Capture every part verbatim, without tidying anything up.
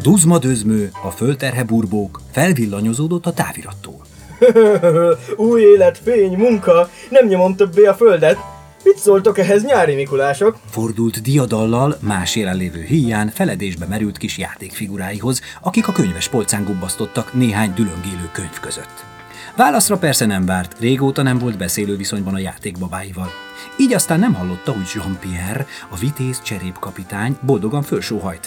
Duzma-dözmő, a földterhe burbók felvillanyozódott a távirattól. Új élet, fény, munka, nem nyomom többé a földet. Mit szóltok ehhez, nyári Mikulások? Fordult diadallal más jelenlévő híján feledésbe merült kis játékfiguráihoz, akik a könyves polcán gubbasztottak néhány dülöngélő könyv között. Válaszra persze nem várt, régóta nem volt beszélő viszonyban a játékbabáival. Így aztán nem hallotta, hogy Jean-Pierre, a vitéz cserépkapitány boldogan fölsóhajt.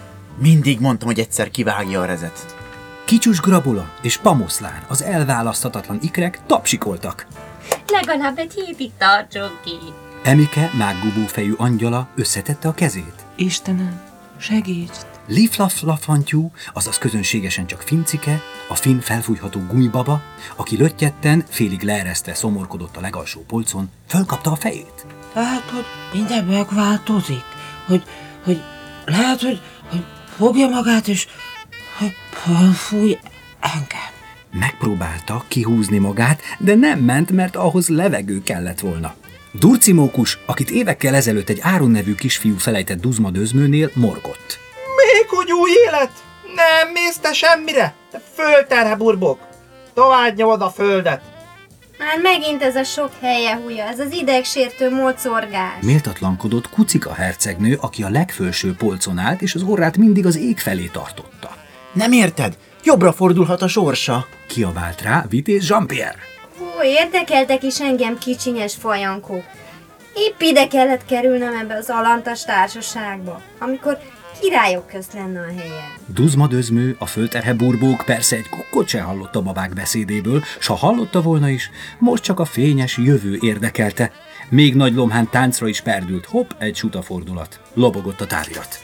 Mindig mondtam, hogy egyszer kivágja a rezet. Kicsus Grabola és Pamoszlán, az elválaszthatatlan ikrek tapsikoltak. Legalább egy hétig tartson ki. Emike, mággubó fejű angyala összetette a kezét. Istenem, segíts! Liflaf-lafantyú, azaz közönségesen csak Fincike, a finn felfújható gumibaba, aki löttyetten, félig leeresztve szomorkodott a legalsó polcon, fölkapta a fejét. Tehát, hogy minden megváltozik, hogy, hogy lehet, hogy, hogy fogja magát, és hogy fölfúj engem. Megpróbálta kihúzni magát, de nem ment, mert ahhoz levegő kellett volna. Durcimókus, akit évekkel ezelőtt egy Áron nevű kisfiú felejtett Duzma-dözmőnél, morgott. Még hogy új élet? Nem mész te semmire? Te földterhe burbok! Tovább nyomod a földet! Már megint ez a sok helye húja, ez az idegsértő mocorgás. Méltatlankodott Kucika hercegnő, aki a legfelső polcon állt, és az orrát mindig az ég felé tartotta. Nem érted? Jobbra fordulhat a sorsa! Kiabált rá vitéz Jean-Pierre. Ó, érdekeltek is engem, kicsinyes fajankó. Épp ide kellett kerülnem ebbe az alantas társaságba, amikor királyok közt lenne a helye. Duzma-dözmő, a földterhe burbók persze egy kukkot se hallott a babák beszédéből, s ha hallotta volna is, most csak a fényes jövő érdekelte. Még nagy lomhán táncra is perdült, hopp, egy suta fordulat. Lobogott a távirat.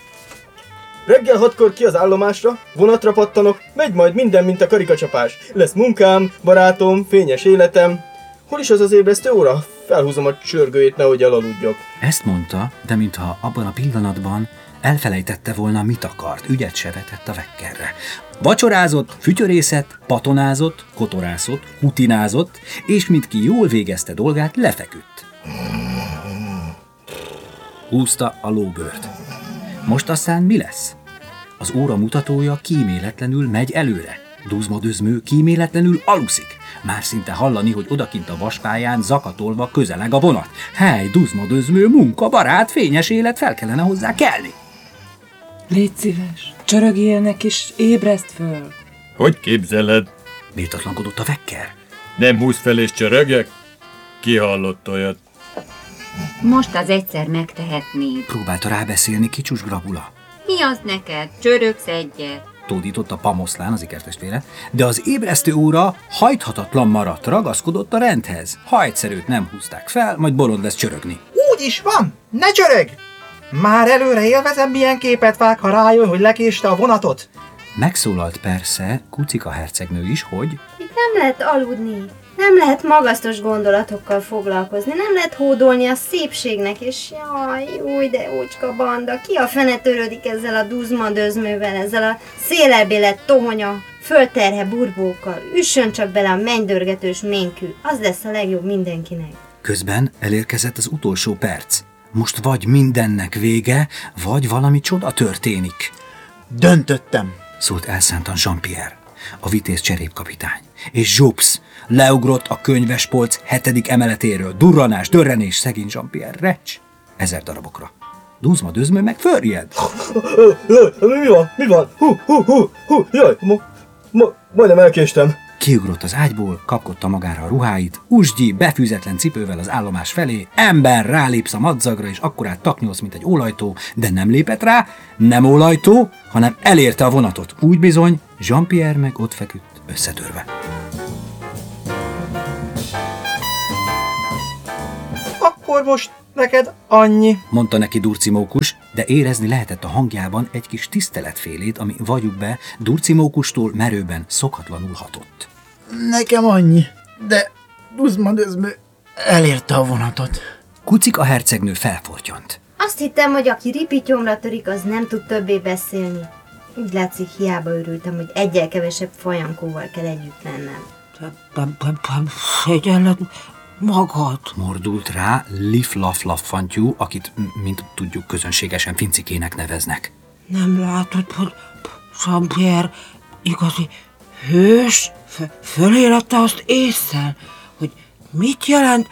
Reggel hatkor ki az állomásra, vonatra pattanok, megy majd minden, mint a karikacsapás. Lesz munkám, barátom, fényes életem. Hol is az az ébresztő óra? Felhúzom a csörgőjét, nehogy elaludjak. Ezt mondta, de mintha abban a pillanatban elfelejtette volna, mit akart, ügyet se vetett a vekkerre. Vacsorázott, fütyörészett, patonázott, kotorászott, hutinázott, és mint ki jól végezte dolgát, lefeküdt. Húzta a lóbőrt. Most aztán mi lesz? Az óra mutatója kíméletlenül megy előre. Duzma-dözmő kíméletlenül aluszik. Már szinte hallani, hogy odakint a vaspályán zakatolva közeleg a vonat. Hely, Duzma-dözmő, munka, barát, fényes élet, fel kellene hozzá kelni. Légy szíves, csörögjél és ébreszt föl. Hogy képzeled? Méltatlankodott a vekker. Nem húz fel és csörögek? Ki hallott olyat? Most az egyszer megtehetnéd. Próbálta rábeszélni Kicsus Grabula. Mi az neked? Csörögsz egyet. Tódította Pamoszlán, az ikertestvére, de az ébresztő óra hajthatatlan maradt, ragaszkodott a rendhez. Ha egyszerűt nem húzták fel, majd bolond lesz csörögni. Úgy is van! Ne csörög! Már előre élvezem, milyen képet vág, ha rájön, hogy lekéste a vonatot. Megszólalt persze Kucika hercegnő is, hogy Itt nem lehet aludni, nem lehet magasztos gondolatokkal foglalkozni, nem lehet hódolni a szépségnek, és jaj, új, de ócska banda, ki a fene törődik ezzel a Duzma-dözmővel, ezzel a szélelbélet tohonya, földterhe burbókkal, üssön csak bele a mennydörgetős ménkű, az lesz a legjobb mindenkinek. közben elérkezett az utolsó perc. Most vagy mindennek vége, vagy valami csoda történik. Döntöttem! Szólt elszántan Jean-Pierre, a vitéz cserépkapitány. És zsupsz, leugrott a könyvespolc hetedik emeletéről. Durranás, dörrenés, szegény Jean-Pierre, recs, ezer darabokra. Duzma-dözmő meg förjed. Mi van? Mi van? Hú, hú, hú, hú, jaj, ma, ma, majdnem elkéstem. Kiugrott az ágyból, kapkodta magára a ruháit, usgyi, befűzetlen cipővel az állomás felé, ember, rálépsz a madzagra, és akkorát taknyolsz, mint egy ólajtó, de nem lépett rá, nem ólajtó, hanem elérte a vonatot. Úgy bizony, Jean-Pierre meg ott feküdt, összetörve. Akkor most neked annyi. Mondta neki Durcimókus, de érezni lehetett a hangjában egy kis tiszteletfélét, ami valljuk be Durcimókustól merőben szokatlanul hatott. Nekem annyi, de Duzma-dözmő elérte a vonatot. Kucika hercegnő felfortyant. Azt hittem, hogy aki ripityomra törik, az nem tud többé beszélni. Úgy látszik, hiába örültem, hogy egyel kevesebb fajankóval kell együtt lennem. Szégyelled magad. Mordult rá Liflaf-lafantyú, akit, mint tudjuk, közönségesen Fincikének neveznek. Nem látod, hogy Jean-Pierre igazi hős fölélette azt ésszel, hogy mit jelent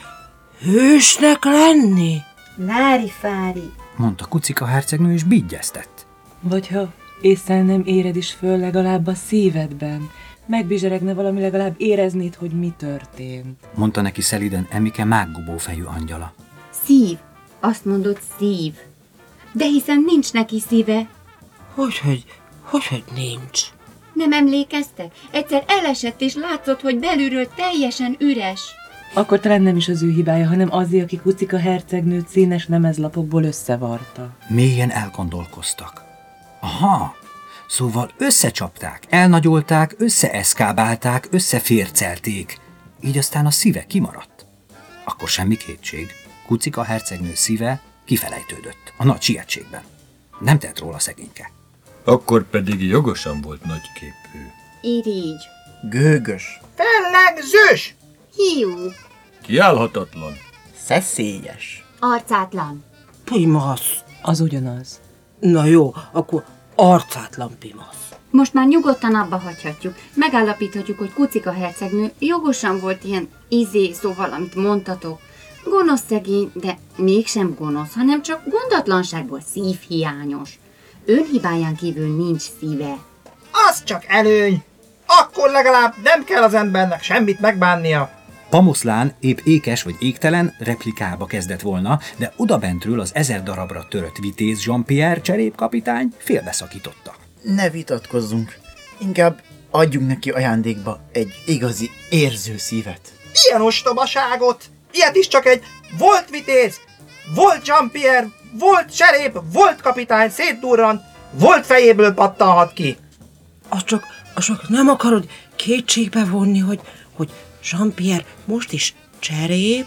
hősnek lenni? Lári-fári. Mondta Kucika hercegnő, és bigyeztett. Vagy ha ésszel nem éred is föl legalább a szívedben, megbizseregne valami, legalább éreznéd, hogy mi történt. Mondta neki szeliden Emike mággubó fejű angyala. Szív. Azt mondod, szív. De hiszen nincs neki szíve. Hogyhogy, hogyhogy nincs? Nem emlékeztek? Egyszer elesett és látszott, hogy belülről teljesen üres. Akkor talán nem is az ő hibája, hanem azért, aki Kucika hercegnőt színes lemezlapokból összevarta. Mélyen elgondolkoztak. Aha, szóval összecsapták, elnagyolták, összeeszkábálták, összefércelték. Így aztán a szíve kimaradt. Akkor semmi kétség. Kucika hercegnő szíve kifelejtődött a nagy sietségben. Nem tett róla szegényke. Akkor pedig jogosan volt nagyképű. Irigy. Gőgös. Fellegzős! Hiú. Kiállhatatlan. Szeszélyes. Arcátlan. Pimasz. Az ugyanaz. Na jó, akkor arcátlan pimasz. Most már nyugodtan abba hagyhatjuk. Megállapíthatjuk, hogy Kucika hercegnő jogosan volt ilyen izé, szóval, amit mondtatok. Gonosz szegény, de mégsem gonosz, hanem csak gondatlanságból szívhiányos. Önhibáján kívül nincs szíve. Az csak előny. Akkor legalább nem kell az embernek semmit megbánnia. Pamoszlán épp ékes vagy égtelen replikába kezdett volna, de odabentről az ezer darabra törött vitéz Jean-Pierre cserépkapitány félbeszakította. Ne vitatkozzunk. Inkább adjunk neki ajándékba egy igazi érző szívet. Ilyen ostobaságot! Ilyet is csak egy volt vitéz, volt Jean-Pierre, volt cserép, volt kapitány szétdurrant, volt fejéből pattanhat ki. Az csak, az csak nem akarod kétségbe vonni, hogy, hogy Jean-Pierre most is cserép?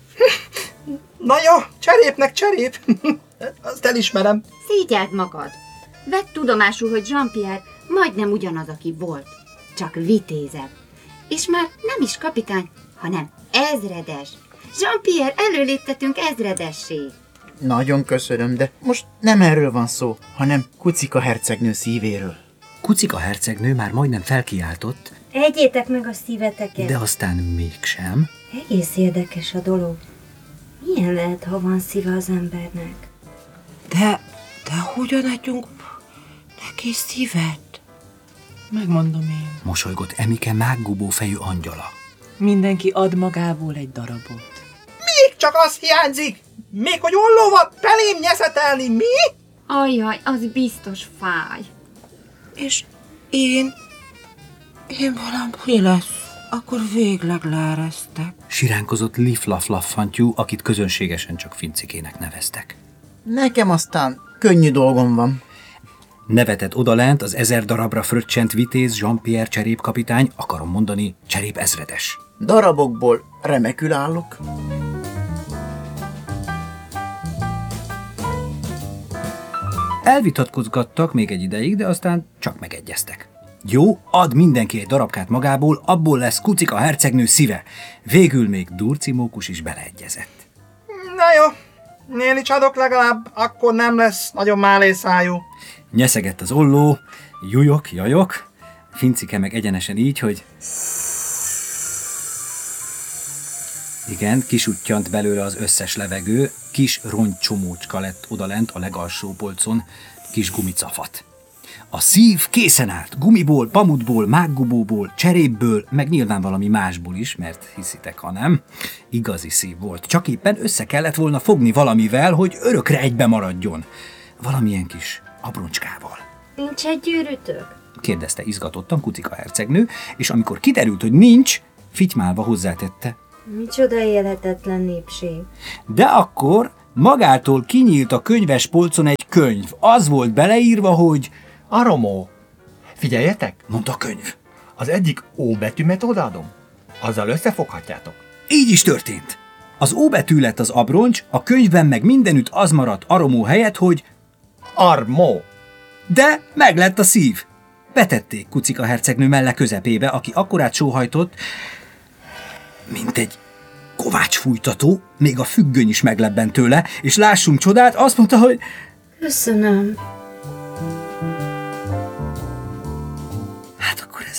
Na jó, cserépnek cserép. Azt elismerem. Szégyeld magad. Vedd tudomásul, hogy Jean-Pierre majdnem ugyanaz, aki volt. Csak vitézebb. És már nem is kapitány, hanem ezredes. Jean-Pierre előléptetünk ezredessé. Nagyon köszönöm, de most nem erről van szó, hanem Kucika hercegnő szívéről. Kucika hercegnő már majdnem felkiáltott, Egyétek meg a szíveteket. de aztán mégsem. Egész érdekes a dolog. Milyen lehet, ha van szíve az embernek? De, de hogyan adjunk neki szívet? Megmondom én. Mosolygott Emike mággubó fejű angyala. Mindenki ad magából egy darabot. Még csak az hiányzik. Még hogy ollóval belém nyeszetelni, mi? Ajjaj, az biztos fáj. És én, én velem mi lesz? Akkor végleg leeresztek. Siránkozott Liflaf-Laffantyú, akit közönségesen csak Fincikének neveztek. Nekem aztán könnyű dolgom van. Nevetett odalent az ezer darabra fröccsent vitéz Jean-Pierre cserépkapitány, akarom mondani, cserép ezredes. Darabokból remekül állok. Elvitatkozgattak még egy ideig, de aztán csak megegyeztek. Jó, ad mindenki egy darabkát magából, abból lesz Kucika hercegnő szíve. Végül még Durci Mókus is beleegyezett. Na jó, én is adok legalább, akkor nem lesz nagyon málészájú. Nyeszegett az olló, jujok, jajok, Fincike meg egyenesen így, hogy... Igen, kisuttyant belőle az összes levegő, kis rongycsomócska lett odalent a legalsó polcon, kis gumicafat. A szív készen állt, gumiból, pamutból, mággubóból, cserépből, meg nyilván valami másból is, mert hiszitek, ha nem, igazi szív volt. Csak éppen össze kellett volna fogni valamivel, hogy örökre egybe maradjon. Valamilyen kis abroncskával. Nincs egy gyűrűtök? Kérdezte izgatottan Kucika hercegnő, és amikor kiderült, hogy nincs, fitymálva hozzátette. Micsoda élhetetlen népség. De akkor magától kinyílt a könyves polcon egy könyv. Az volt beleírva, hogy... Aromó, figyeljetek, Mondta a könyv. az egyik ó betűmet odaadom. Azzal összefoghatjátok. Így is történt. Az ó betű lett az abroncs, a könyvben meg mindenütt az maradt Aromó helyett, hogy... Armó. De meglett a szív. Betették Kucika hercegnő melle közepébe, aki akkorát sóhajtott, mint egy kovácsfújtató, még a függöny is meglebbent tőle, és lássunk csodát, azt mondta, hogy... Köszönöm.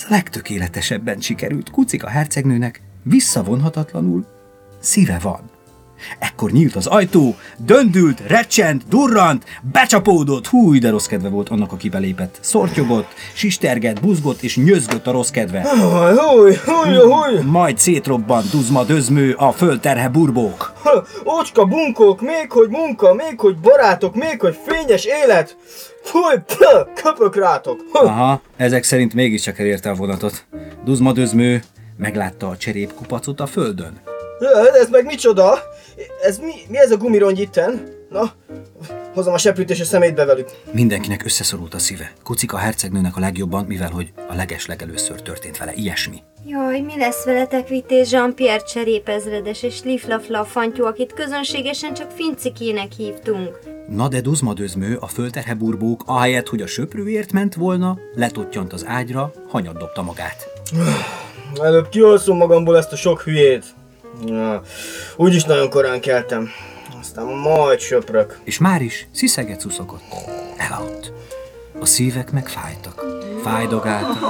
Ez a legtökéletesebben sikerült. Kucika hercegnőnek visszavonhatatlanul szíve van. Ekkor nyílt az ajtó, döndült, recsent, durrant, becsapódott. Húj, de rossz kedve volt annak, aki belépett. Szortyogott, sistergett, buzgott és nyözgött a rossz kedve. Húj, húj, húj, húj. Majd szétrobbant duzma dözmő, a földterhe burbók. Ha, ócska bunkók, még hogy munka, még hogy barátok, még hogy fényes élet. Fúj, pö, köpök rátok. Ha. Aha, ezek szerint mégiscsak elérte a vonatot. Duzma dözmő meglátta a cserépkupacot a földön. De ez meg micsoda? Ez mi, mi ez a gumirongy itten? Na, hozom a seprűt és a szemétbe velük. Mindenkinek összeszorult a szíve. Kucika hercegnőnek a legjobban, mivel hogy a legeslegelőször történt vele ilyesmi. Jaj, mi lesz veletek, Vitéz Jean-Pierre cserépezredes és Liflafla fantyú, akit közönségesen csak Fincikének hívtunk? Na de Duzma dözmő, a földterhe burbók, ahelyett, hogy a söprőért ment volna, letottyant az ágyra, hanyat dobta magát. Előbb kialszom magamból ezt a sok hülyét. Ja, úgyis nagyon korán keltem. Aztán majd söprök. És már is sziszeget szuszogott. Elaludt. A szívek meg fájtak. Fájdogáltak.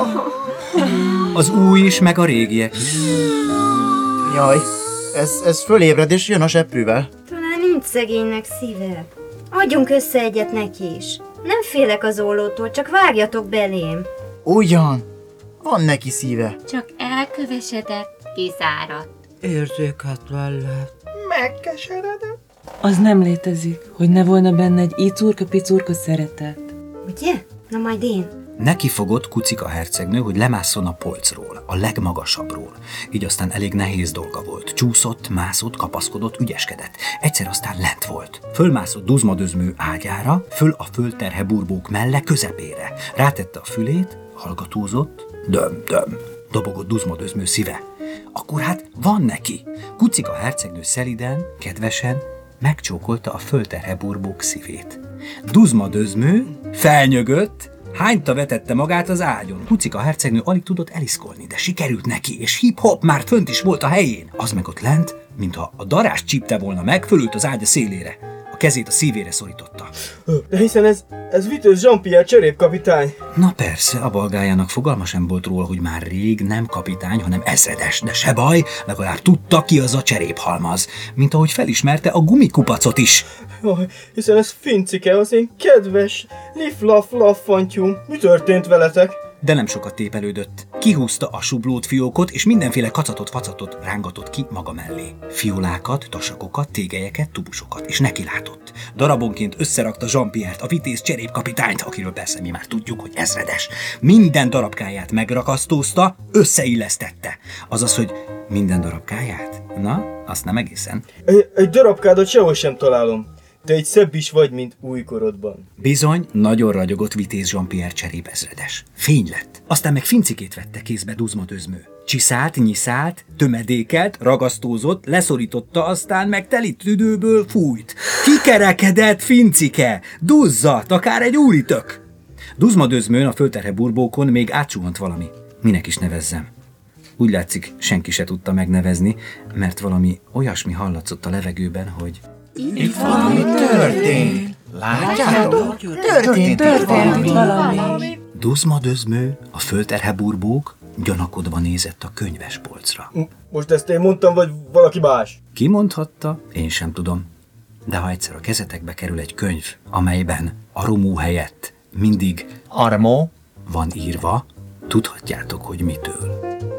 Az új is, meg a régiek is. Jaj, ez, ez fölébred és jön a seprűvel. Talán nincs szegénynek szíve. Adjunk össze egyet neki is. Nem félek az ollótól, csak vágjatok belém. Ugyan, van neki szíve. Csak elkövesedett, kiszáradt. Érzéketlen lett. Megkeseredett. Az nem létezik, hogy ne volna benne egy icurka-picurka szeretet. Ugye? Na majd én. Neki fogott Kucika hercegnő, hogy lemásszon a polcról, a legmagasabbról. Így aztán elég nehéz dolga volt. Csúszott, mászott, kapaszkodott, ügyeskedett. Egyszer aztán lent volt. Fölmászott Duzma dözmő ágyára, föl a földterhe burbók melle közepére. Rátette a fülét, hallgatózott, döm-döm. Dobogott Duzma dözmő szíve. Akkor hát van neki. Kucika hercegnő szeliden, kedvesen megcsókolta a földterhe burbók szívét. Duzma dözmő felnyögött, hányta vetette magát az ágyon. Kucika hercegnő alig tudott eliszkolni, de sikerült neki, és hip-hop már fönt is volt a helyén. Az meg ott lent, mintha a darás csípte volna meg, fölült az ágya szélére. A kezét a szívére szorította. De hiszen ez, ez Vitéz Jean-Pierre cserépkapitány. Na persze, a balgájának fogalma sem volt róla, hogy már rég nem kapitány, hanem ezredes, de se baj, legalább tudta, ki az a cseréphalmaz, mint ahogy felismerte a gumikupacot is. Jaj, hiszen ez Fincike, az én kedves Liflafla-fantyúm. Mi történt veletek? De nem sokat tépelődött. Kihúzta a sublót fiókot, és mindenféle kacatot-facatot rángatott ki maga mellé. Fiolákat, tasakokat, tégelyeket, tubusokat, és nekilátott. Darabonként összerakta Jean-Pierre-t, a vitéz cserépkapitányt, akiről persze mi már tudjuk, hogy ezredes. Minden darabkáját megrakasztózta, összeillesztette. Azaz, hogy minden darabkáját? Na, azt nem egészen. Egy, egy darabkádat sehol sem találom. Te egy szebb is vagy, mint újkorodban. Bizony, nagyon ragyogott Vitéz Jean-Pierre cserépezredes. Fény lett. Aztán meg Fincikét vette kézbe Duzma dözmő. Csiszált, nyiszált, tömedékelt, ragasztózott, leszorította, aztán meg teli tüdőből fújt. Kikerekedett Fincike! Duzzadt, akár egy úritök! Duzma dözmőn a földterhe burbókon még átsuhant valami. Minek is nevezzem? Úgy látszik, senki se tudta megnevezni, mert valami olyasmi hallatszott a levegőben, hogy... Itt valami történt. Látjátok? Történt, történt valami. Duzma dözmő, a földterhe burbók gyanakodva nézett a könyvespolcra. Most ezt én mondtam, vagy valaki más? Ki mondhatta? Én sem tudom. De ha egyszer a kezetekbe kerül egy könyv, amelyben a romú helyett mindig Armó van írva, tudhatjátok, hogy mitől.